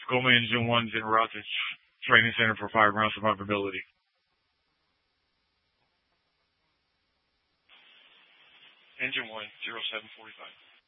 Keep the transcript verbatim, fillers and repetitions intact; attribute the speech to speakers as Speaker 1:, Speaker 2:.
Speaker 1: Goma Engine one's en route to training center for five rounds of survivability. Engine one, zero seven forty-five.